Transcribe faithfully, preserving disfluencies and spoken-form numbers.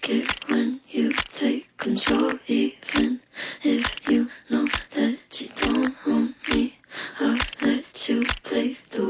it when you take control, even if you know that you don't own me. I'll let you play the